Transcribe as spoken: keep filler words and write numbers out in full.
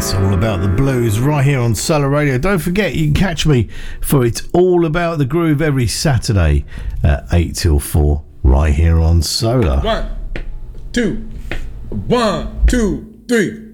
It's all about the blues right here on Solar Radio. Don't forget, you can catch me for It's All About the Groove every Saturday at eight till four right here on Solar. One, two, one, two, three.